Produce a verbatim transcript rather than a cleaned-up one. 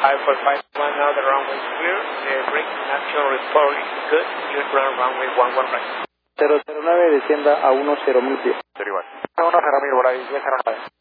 five four five one now, the runway is clear. The braking action report is good. Clear ground runway one one right. cero cero nueve, descienda a uno cero mil pies. cero igual. uno cero mil, por ahí, diez cero nueve.